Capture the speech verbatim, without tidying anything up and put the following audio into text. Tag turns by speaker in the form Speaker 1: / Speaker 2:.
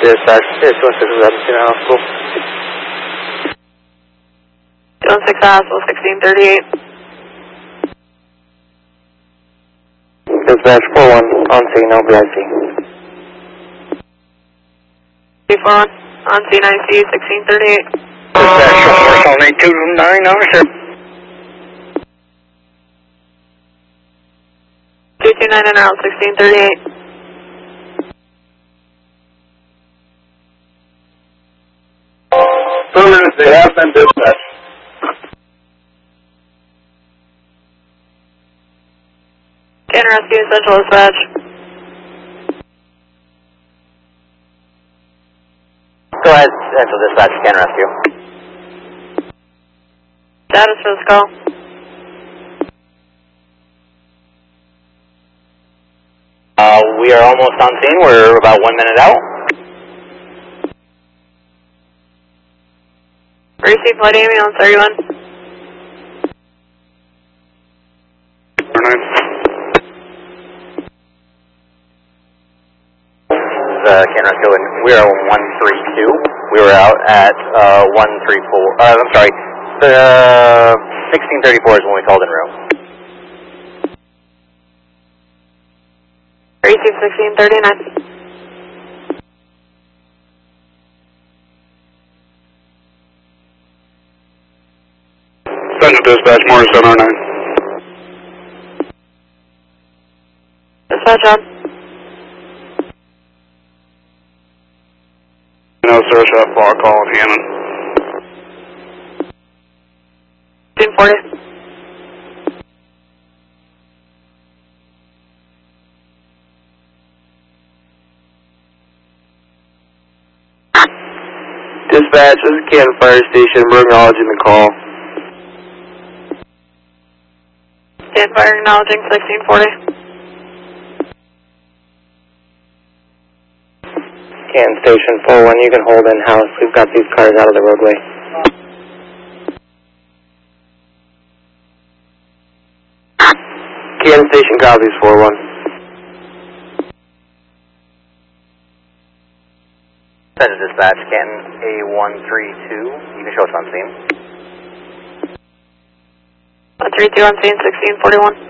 Speaker 1: dispatch. Yeah, two one six is Encino Hospital.
Speaker 2: two one six Hospital, sixteen thirty-eight.
Speaker 1: Dispatch four one on scene, no B I C.
Speaker 2: three four one on scene I C, sixteen thirty-eight.
Speaker 1: Dispatch four one eight two nine, officer.
Speaker 2: two two nine and out, sixteen thirty-eight.
Speaker 1: Affirmative, they have been dispatched.
Speaker 2: Can rescue Central Dispatch.
Speaker 1: Go ahead, Central Dispatch, can rescue.
Speaker 2: Status for this call.
Speaker 1: Uh, we are almost on scene. We're about one minute out.
Speaker 2: Receive flight ambulance, thirty-one.
Speaker 1: Uh, can rescue, and we are one three two. We were out at uh, one three four. Uh, I'm sorry. Uh, sixteen thirty-four is when we called in room.
Speaker 2: Receive sixteen thirty-nine.
Speaker 3: Central Dispatch, Morris seven oh nine.
Speaker 2: Dispatch on.
Speaker 3: No, sir, shot bar call in Hammond.
Speaker 2: fifteen forty.
Speaker 1: Dispatch, this is Canton Fire Station. We're acknowledging the call.
Speaker 2: Stand fire acknowledging sixteen forty.
Speaker 1: Canton Station four one, you can hold in-house. We've got these cars out of the roadway. Canton Station copies four one. Central Dispatch, Canton A one three two. You can show us on scene.
Speaker 2: one three two on scene, sixteen forty-one.